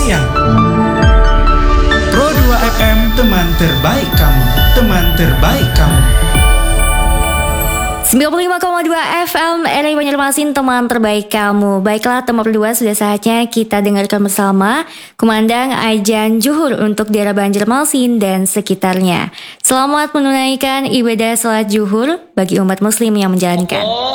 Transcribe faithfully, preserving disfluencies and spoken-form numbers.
siang. Pro dua F M, teman terbaik kamu, teman terbaik kamu. sembilan puluh lima koma dua F M R I Banjarmasin, teman terbaik kamu. Baiklah teman berdua, sudah saatnya kita dengarkan bersama Kumandang Ajan Juhur untuk daerah Banjarmasin dan sekitarnya. Selamat menunaikan ibadah salat Juhur bagi umat muslim yang menjalankan.